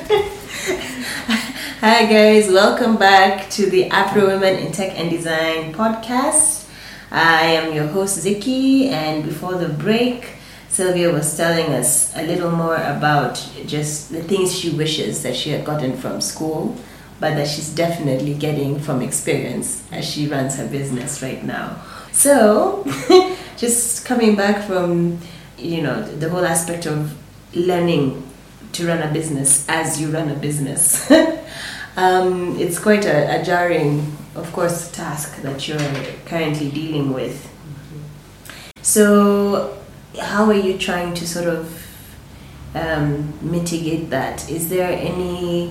Hi guys, welcome back to the Afro Women in Tech and Design podcast. I am your host Ziki, and before the break, Sylvia was telling us a little more about just the things she wishes that she had gotten from school, but that she's definitely getting from experience as she runs her business right now. So, just coming back from, the whole aspect of learning to run a business as you run a business. It's quite a jarring, of course, task that you're currently dealing with. So, how are you trying to sort of mitigate that? Is there any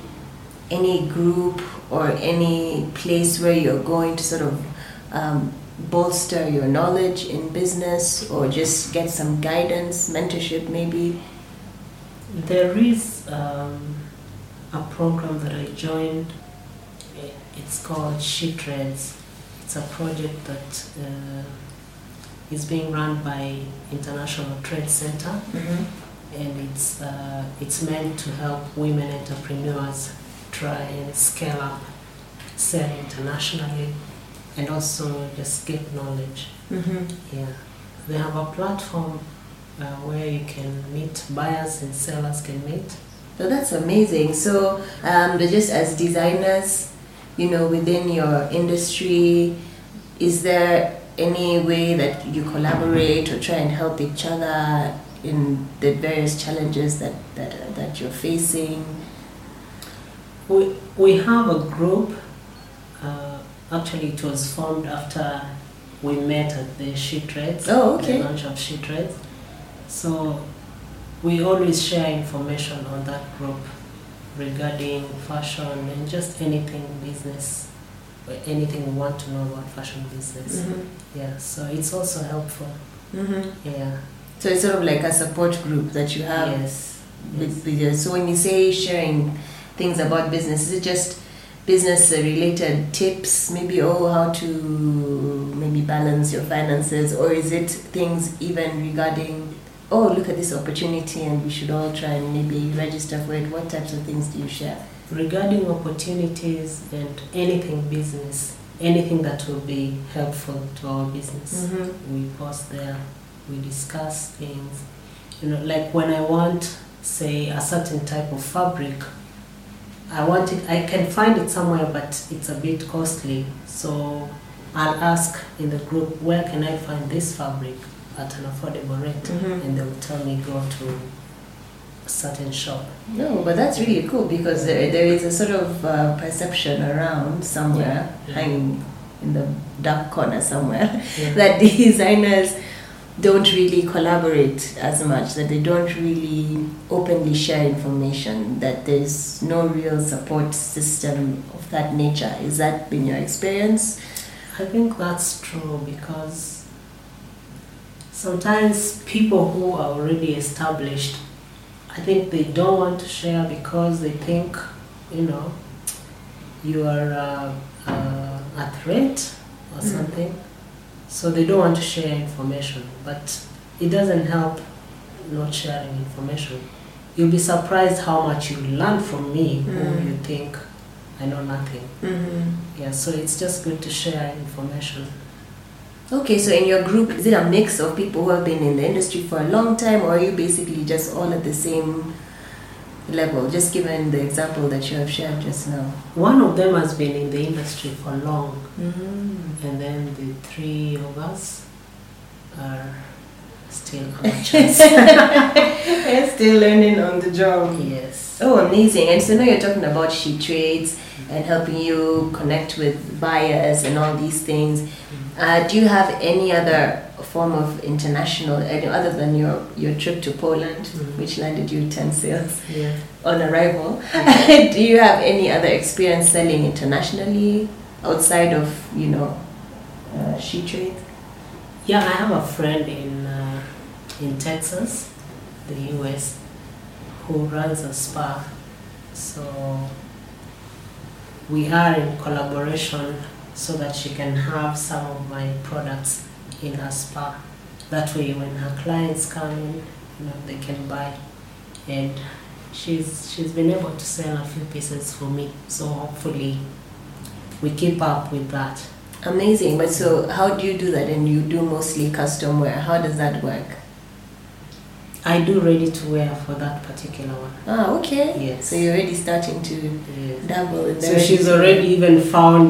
group or any place where you're going to sort of bolster your knowledge in business, or just get some guidance, mentorship maybe? There is a program that I joined. It's called She Trades. It's a project that is being run by International Trade Center, and it's meant to help women entrepreneurs try and scale up, sell internationally, and also just get knowledge. Yeah, they have a platform where you can meet, buyers and sellers can meet. So that's amazing. So just as designers, within your industry, is there any way that you collaborate or try and help each other in the various challenges that you're facing? We have a group. Actually, it was formed after we met at the She Trades. Oh, okay. The launch of She Trades. So we always share information on that group regarding fashion and just anything business, or anything we want to know about fashion business. Yeah, so it's also helpful. Yeah. So it's sort of like a support group that you have. Yes. With you. So when you say sharing things about business, is it just business related tips, maybe how to maybe balance your finances, or is it things even regarding, look at this opportunity and we should all try and maybe register for it? What types of things do you share? Regarding opportunities and anything business, anything that will be helpful to our business, we post there, we discuss things. Like when I want, say, a certain type of fabric, I can find it somewhere, but it's a bit costly. So I'll ask in the group, where can I find this fabric at an affordable rate? And they will tell me, go to a certain shop. No, but that's really cool, because there is a sort of perception around somewhere, hanging in the dark corner somewhere, that designers don't really collaborate as much, that they don't really openly share information, that there's no real support system of that nature. Has that been your experience? I think that's true, because sometimes people who are already established, I think they don't want to share because they think, you are a threat or something. So they don't want to share information, but it doesn't help not sharing information. You'll be surprised how much you learn from me who you think I know nothing. Yeah, so it's just good to share information. Okay, so in your group, is it a mix of people who have been in the industry for a long time, or are you basically just all at the same level, just given the example that you have shared just now? One of them has been in the industry for long, and then the three of us are still amateurs. Still learning on the job. Yes. Oh, amazing. And so now you're talking about She Trades and helping you connect with buyers and all these things. Do you have any other form of international, other than your trip to Poland, which landed you 10 sales on arrival? Do you have any other experience selling internationally outside of, She Trades? Yeah, I have a friend in Texas, the US, who runs a spa. So we are in collaboration so that she can have some of my products in her spa. That way when her clients come in, they can buy. And she's been able to sell a few pieces for me. So hopefully we keep up with that. Amazing. But so how do you do that? And you do mostly custom wear. How does that work? I do ready to wear for that particular one. Ah, okay. Yes. So you're already starting to dabble in the So she's already even found,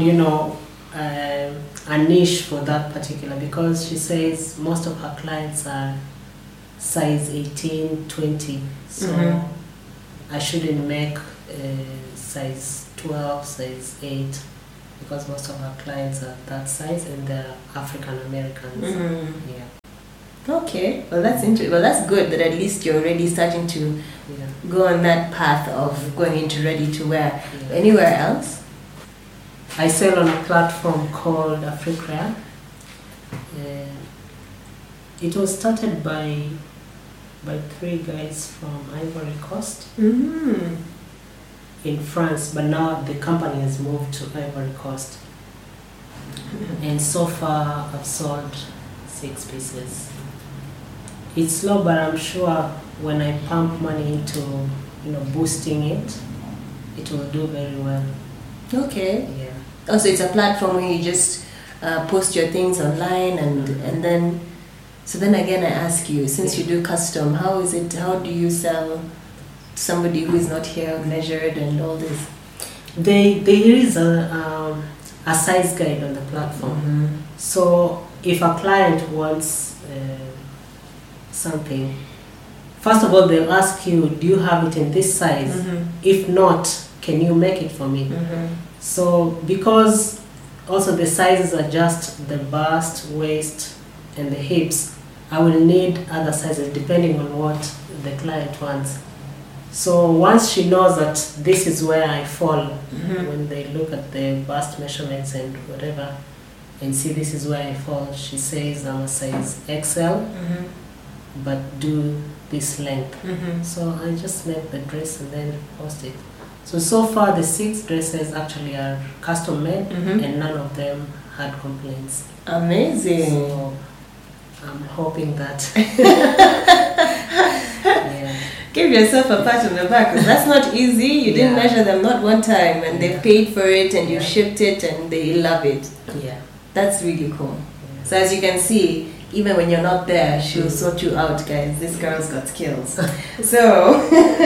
a niche for that particular, because she says most of her clients are size 18, 20. So I shouldn't make size 12, size 8, because most of her clients are that size and they're African Americans. Yeah. Okay. Well, that's interesting. Well, that's good that at least you're already starting to go on that path of going into ready to wear. Yeah. Anywhere else? I sell on a platform called Africrea. It was started by 3 guys from Ivory Coast in France, but now the company has moved to Ivory Coast. And so far I've sold 6 pieces. It's slow, but I'm sure when I pump money into boosting it, it will do very well. Okay. Yeah. Also, it's a platform where you just post your things online and then. So then again, I ask you, since you do custom, how is it? How do you sell to somebody who is not here, measured and all this? There is a size guide on the platform. So if a client wants something, first of all, they'll ask you, do you have it in this size? If not, can you make it for me? So because also the sizes are just the bust, waist, and the hips, I will need other sizes depending on what the client wants. So once she knows that this is where I fall, when they look at the bust measurements and whatever, and see this is where I fall, she says I'm a size XL, but do this length. So I just make the dress and then post it. So far the 6 dresses actually are custom made, and none of them had complaints. Amazing. So I'm hoping that. Give yourself a pat on the back, because that's not easy. You didn't measure them not one time, and they paid for it, and you shipped it, and they love it. Yeah. That's really cool. So as you can see, even when you're not there, she'll sort you out, guys. This girl's got skills. So,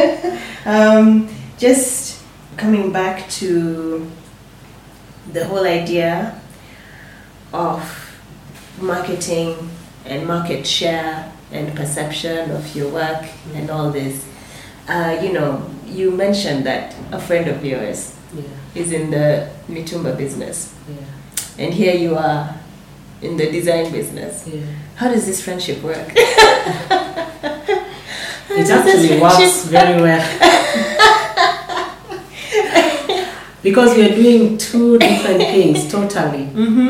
just coming back to the whole idea of marketing and market share and perception of your work and all this. You mentioned that a friend of yours is in the mitumba business. And here you are in the design business. How does this friendship work? It actually works very well. Because we're doing 2 different things totally.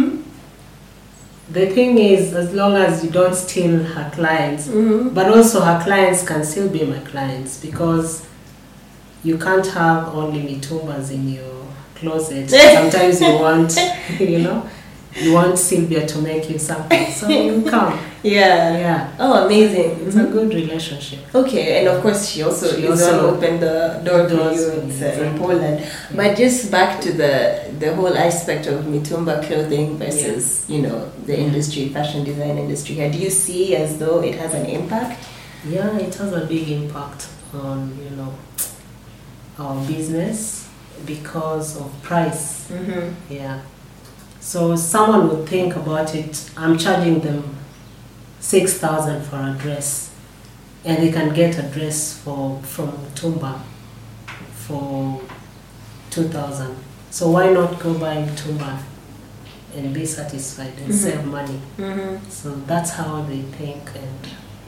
The thing is, as long as you don't steal her clients, but also her clients can still be my clients, because you can't have only mitumbas in your closet. Sometimes you want, you want Sylvia to make you something, so you come. Yeah. Oh, amazing. It's a good relationship. Okay, and of course she also opened the door for you in Poland. But just back to the whole aspect of mitumba clothing versus the industry, fashion design industry here. Do you see as though it has an impact? Yeah, it has a big impact on our business because of price. Yeah. So someone would think about it, I'm charging them 6,000 for a dress, and they can get a dress from Tumba for 2,000. So why not go buy Tumba and be satisfied and save money? So that's how they think, and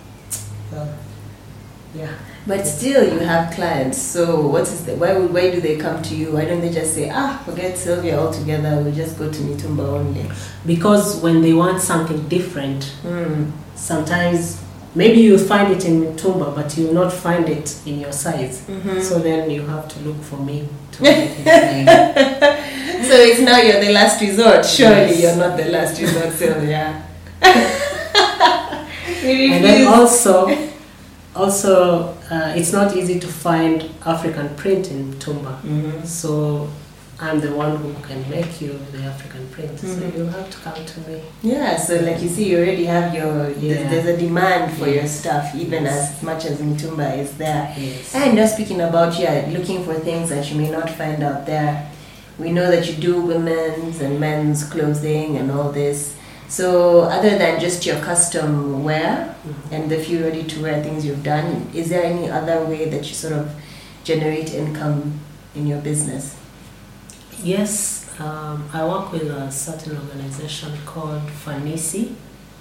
But still, you have clients. So why do they come to you? Why don't they just say, forget Sylvia altogether, we'll just go to Mitumba only? Because when they want something different, sometimes maybe you find it in Mitumba, but you will not find it in your size. So then you have to look for me to make it for you. So it's now you're the last resort. Surely you're not the last resort, Sylvia. And then also, Also, it's not easy to find African print in Tumba. Mm-hmm. So I'm the one who can make you the African print. So you'll have to come to me. Yeah, so like you see, you already have there's a demand for your stuff, even as much as Mtumba is there. Yes. And just speaking about, looking for things that you may not find out there. We know that you do women's and men's clothing and all this. So other than just your custom wear and the few ready-to-wear things you've done, is there any other way that you sort of generate income in your business? Yes, I work with a certain organization called Fanisi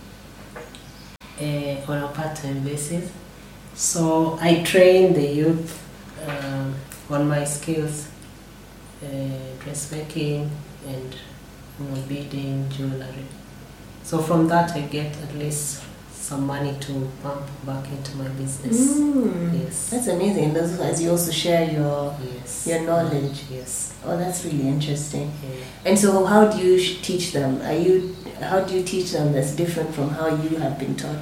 on a part-time basis. So I train the youth on my skills, dressmaking and beading, jewelry. So from that I get at least some money to pump back into my business. Yes. That's amazing. As you also share your knowledge. Yes. Oh, that's really interesting. Yeah. And so how do you teach them? How do you teach them that's different from how you have been taught?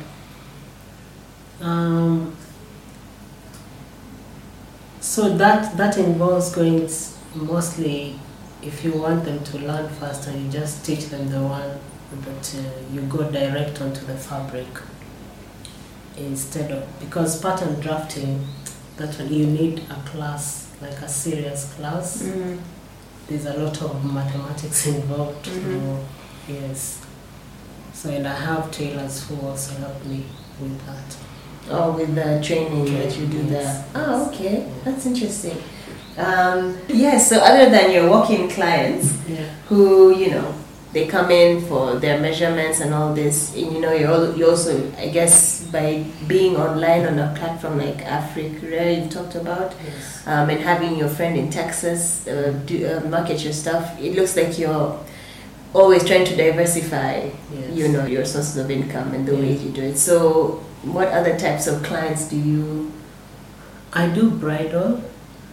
So that involves going mostly, if you want them to learn faster, you just teach them the one that you go direct onto the fabric instead of, because pattern drafting, that one you need a class, like a serious class. There's a lot of mathematics involved. Yes. So, and I have tailors who also help me with that. Oh, with the training that you do there. Oh, okay. That's interesting. So other than your walk-in clients who, they come in for their measurements and all this, and you also, I guess, by being online on a platform like Africa you talked about, and having your friend in Texas market your stuff, it looks like you're always trying to diversify, your sources of income and the ways you do it. So what other types of clients do you? I do bridal.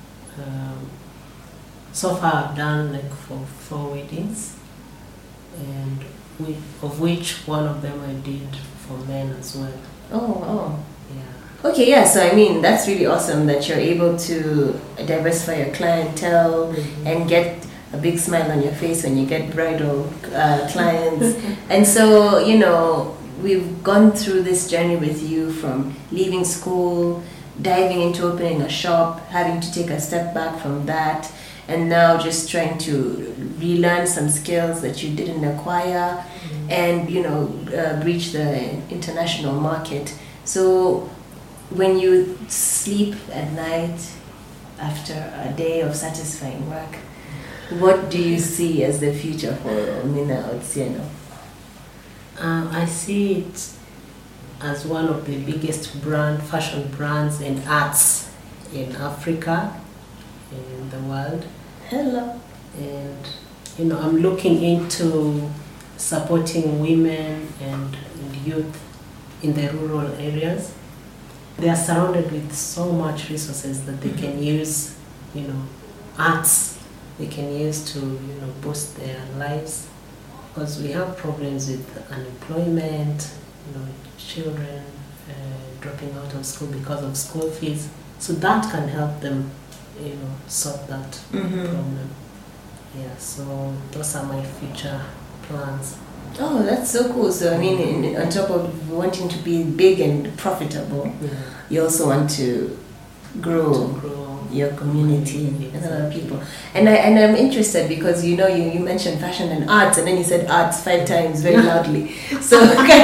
So far I've done like 4 weddings, and of which one of them I did for men as well. Oh. Yeah. Okay, yeah, so I mean, that's really awesome that you're able to diversify your clientele and get a big smile on your face when you get bridal clients. And so, we've gone through this journey with you from leaving school, diving into opening a shop, having to take a step back from that, and now just trying to relearn some skills that you didn't acquire and, reach the international market. So when you sleep at night after a day of satisfying work, what do you see as the future for Mina Otsieno? I see it as one of the biggest fashion brands and arts in Africa, in the world. Hello. And I'm looking into supporting women and youth in the rural areas. They are surrounded with so much resources that they can use, arts they can use to boost their lives, because we have problems with unemployment, children dropping out of school because of school fees. So that can help them sort that problem. Yeah, so those are my future plans. Oh, that's so cool. So I mean, on top of wanting to be big and profitable, you also want to grow your community and other people. And I'm interested because you mentioned fashion and arts, and then you said arts 5 times very loudly. So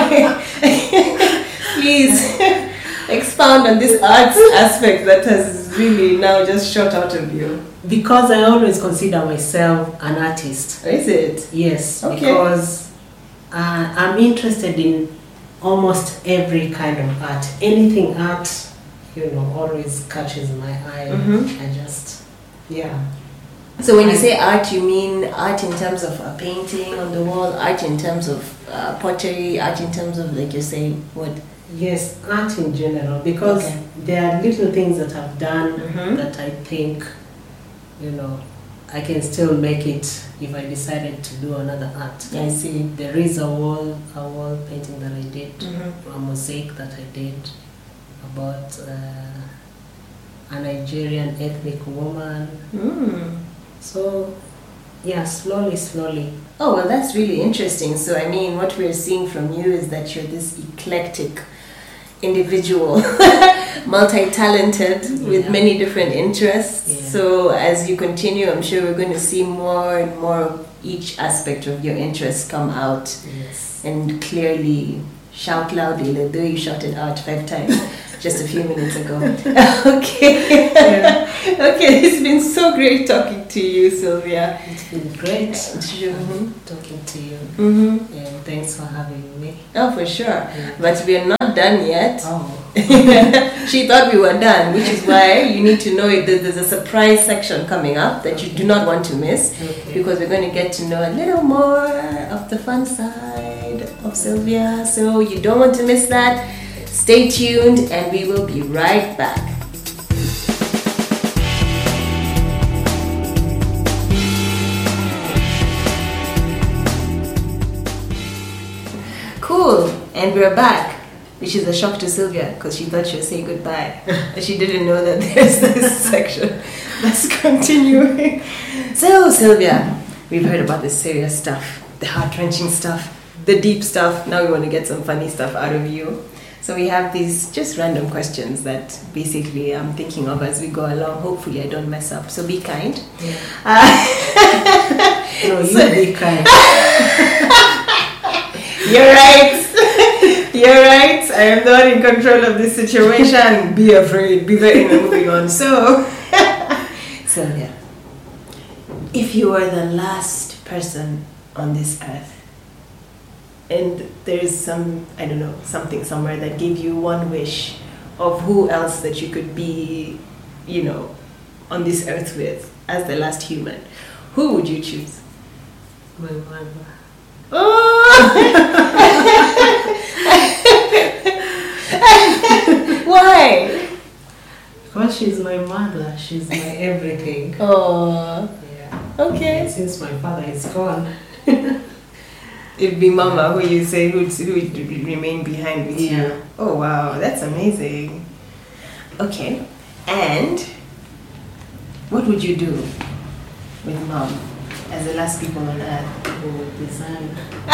please expound on this arts aspect that has really now just shot out of you. Because I always consider myself an artist. Is it? Yes, okay. Because I'm interested in almost every kind of art. Anything art, always catches my eye. I just, So when you say art, you mean art in terms of a painting on the wall, art in terms of pottery, art in terms of, like you're saying, what? Yes, art in general, because there are little things that I've done that I think, I can still make it if I decided to do another art. I see. There is a wall painting that I did, a mosaic that I did. about a Nigerian ethnic woman. So, yeah, slowly. Oh, well, that's really interesting. So, I mean, what we're seeing from you is that you're this eclectic individual, multi-talented with many different interests. Yeah. So, as you continue, I'm sure we're going to see more and more of each aspect of your interests come out. Yes. And clearly shout loudly, like though you shouted out 5 times just a few minutes ago. Okay. Okay, it's been so great talking to you, Sylvia. It's been great talking to you. And thanks for having me. Oh, for sure. But we're not done yet. Oh. She thought we were done, which is why you need to know it. There's a surprise section coming up that you do not want to miss, because we're going to get to know a little more of the fun side of Sylvia. So you don't want to miss that. Stay tuned and we will be right back. Cool, and we're back, which is a shock to Sylvia because she thought she was saying goodbye. She didn't know that there's this section that's continuing. So, Sylvia, we've heard about the serious stuff, the heart-wrenching stuff, the deep stuff. Now we want to get some funny stuff out of you. So we have these just random questions that basically I'm thinking of as we go along. Hopefully I don't mess up. So be kind. No, you be kind. You're right. You're right. I am not in control of this situation. Be afraid. Be very moving on. So, Sylvia, if you were the last person on this earth, and there's some, I don't know, something somewhere that gave you one wish of who else that you could be, you know, on this earth with as the last human, who would you choose? My mother. Oh! Why? Because she's my mother. She's my everything. Oh. Yeah. Okay. And since my father is gone. It'd be Mama who you say who would remain behind with you. Yeah. Oh wow, that's amazing. Okay, and what would you do with Mom as the last people on earth? We will design.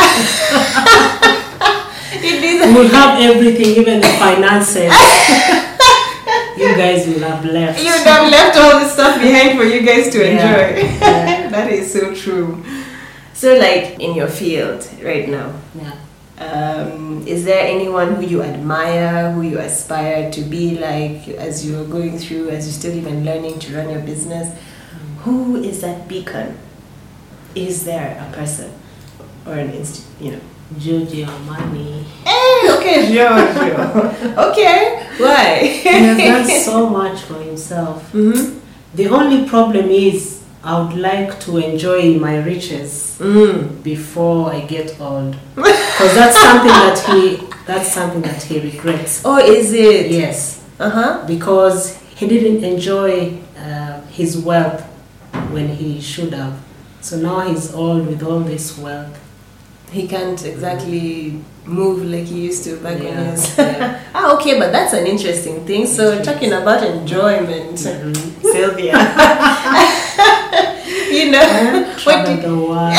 We'll have everything, even the finances. You guys will have left. You would have left all the stuff behind for you guys to enjoy. Yeah. That is so true. So, like in your field right now, is there anyone who you admire, who you aspire to be like as you're going through, as you're still even learning to run your business? Who is that beacon? Is there a person or an institute, Giorgio Armani. Hey, okay, Giorgio. Okay, why? He has done so much for himself. The only problem is I would like to enjoy my riches before I get old, because that's something that he regrets. Oh, is it? Yes. Because he didn't enjoy his wealth when he should have. So now he's old with all this wealth. He can't exactly move like he used to back when he was. Yeah. Okay, but that's an interesting thing. So talking about enjoyment, Sylvia. Travel the world.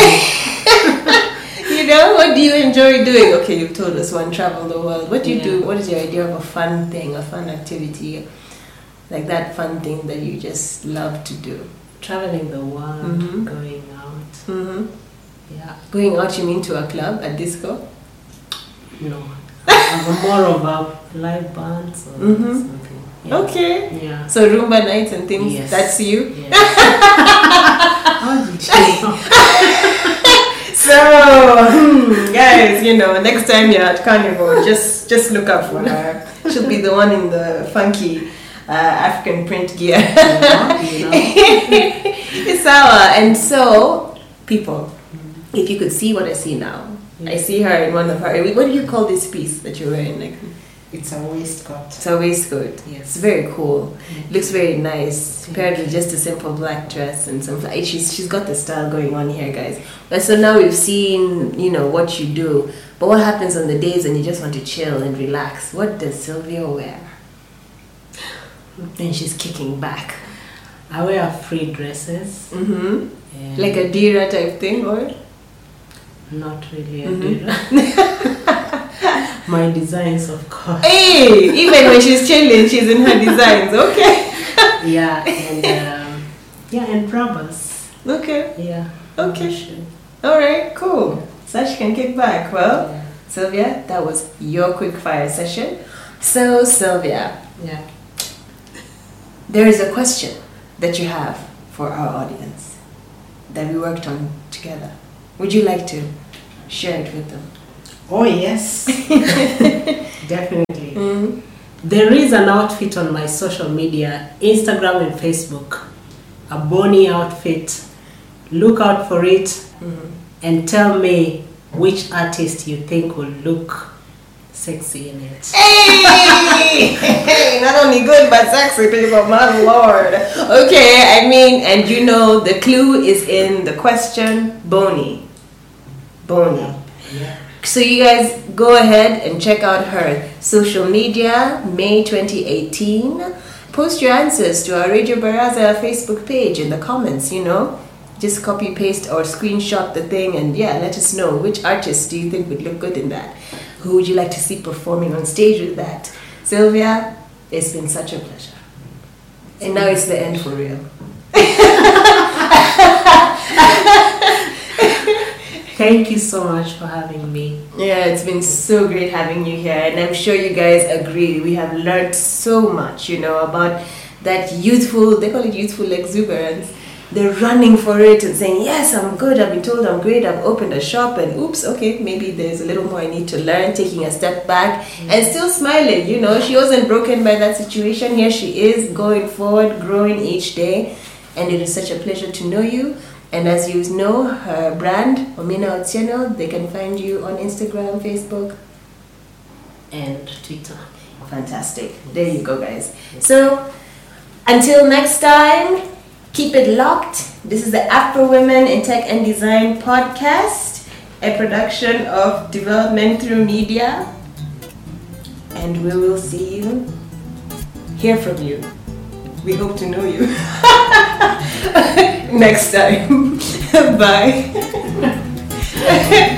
What do you enjoy doing? Okay, you've told us one, travel the world. What do you do? What is your idea of a fun thing, a fun activity, like that fun thing that you just love to do? Traveling the world, going out. Yeah. Going out, you mean to a club, a disco? No, I'm more of a live bands or something. Yeah. Okay. Yeah. So Roomba nights and things. Yes. That's you. Yes. How did you know? So, guys, next time you're at Carnival, just look up for her. She'll be the one in the funky African print gear. It's our. And so, people, if you could see what I see now, I see her in one of her. What do you call this piece that you're wearing? Like, it's a waistcoat. It's a waistcoat. Yes. It's very cool. Looks very nice. Paired with just a simple black dress and some. She's got the style going on here, guys. But so now we've seen, what you do. But what happens on the days when you just want to chill and relax? What does Sylvia wear? And she's kicking back. I wear free dresses. Mm-hmm. And Like a Dira type thing, or? not really a Mhm. My designs, of course. Hey! Even when she's chilling, she's in her designs. Okay. Yeah, and rubbers. Okay. Yeah. Okay. rubber shoes. Alright, cool. So she can kick back. Well, Yeah. Sylvia, that was your quick fire session. So, Sylvia, Yeah. there is a question that you have for our audience that we worked on together. Would you like to share it with them? Oh yes. Definitely. Mm-hmm. There is an outfit on my social media, Instagram and Facebook. A Bonnie outfit. Look out for it Mm-hmm. and tell me which artist you think will look sexy in it. Hey! Not only good but sexy, people, my lord. Okay, I mean, and you know the clue is in the question, Bonnie. Bonnie. Yeah. So you guys go ahead and check out her social media, May 2018. Post your answers to our Radio Baraza Facebook page in the comments, you know. Just copy, paste, or screenshot the thing and yeah, let us know which artist do you think would look good in that. Who would you like to see performing on stage with that? Sylvia, it's been such a pleasure. And now it's the end for real. Thank you so much for having me. Yeah, it's been so great having you here, and I'm sure you guys agree. We have learned so much, you know, about that youthful, they call it youthful exuberance. They're running for it and saying, yes, I'm good, I've been told I'm great, I've opened a shop, and oops, okay, maybe there's a little more I need to learn, taking a step back, and still smiling, you know. She wasn't broken by that situation. Here she is, going forward, growing each day, and it is such a pleasure to know you. And as you know, her brand, Omina Otieno, they can find you on Instagram, Facebook. And Twitter. Fantastic. There you go, guys. So, until next time, keep it locked. This is the Afro Women in Tech and Design podcast, a production of Development Through Media. And we will see you, hear from you. We hope to know you next time. Bye.